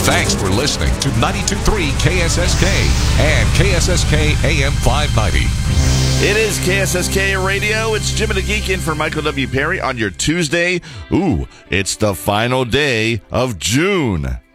Thanks for listening to 92.3 KSSK and KSSK AM 590. It is KSSK Radio. It's Jim and the Geek in for Michael W. Perry on your Tuesday. Ooh, it's the final day of June.